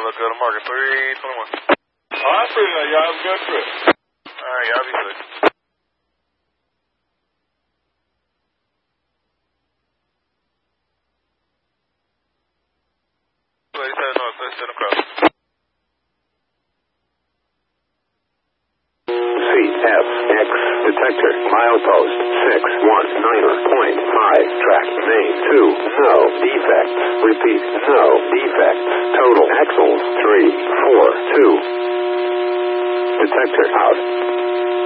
look good. I'm marking 321. I appreciate it. Y'all have a good trip. Alright, y'all be safe. CFX detector milepost 619.5 track main 2 no defects. Repeat, no defects. Total axles 342. Detector out.